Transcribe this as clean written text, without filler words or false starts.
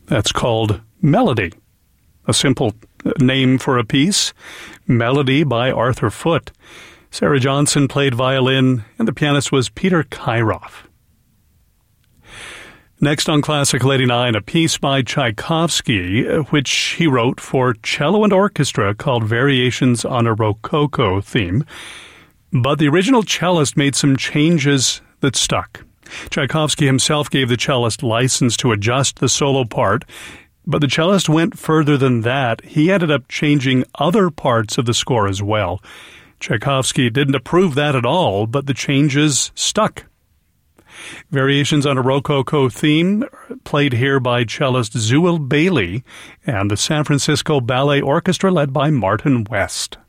That's called Melody. A simple name for a piece, Melody by Arthur Foote. Sarah Johnson played violin, and the pianist was Peter Kairoff. Next on Classical 89, a piece by Tchaikovsky, which he wrote for cello and orchestra called Variations on a Rococo Theme. But the original cellist made some changes that stuck. Tchaikovsky himself gave the cellist license to adjust the solo part, but the cellist went further than that. He ended up changing other parts of the score as well. Tchaikovsky didn't approve that at all, but the changes stuck. Variations on a Rococo Theme, played here by cellist Zewel Bailey and the San Francisco Ballet Orchestra led by Martin West.